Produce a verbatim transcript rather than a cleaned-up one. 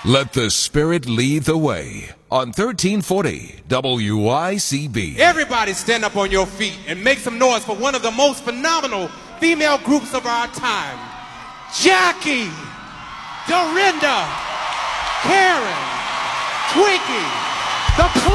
Let the Spirit lead the way on thirteen forty W I C B. Everybody stand up on your feet and make some noise for one of the most phenomenal female groups of our time. Jackie, Dorinda, Karen, Twinkie, the